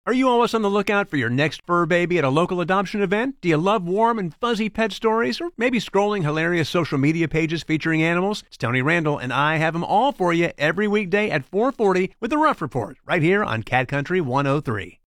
Are you always on the lookout for your next fur baby at a local adoption event? Do you love warm and fuzzy pet stories? Or maybe scrolling hilarious social media pages featuring animals? It's Tony Randall, and I have them all for you every weekday at 4:40 with the Rough Report, right here on Cat Country 103.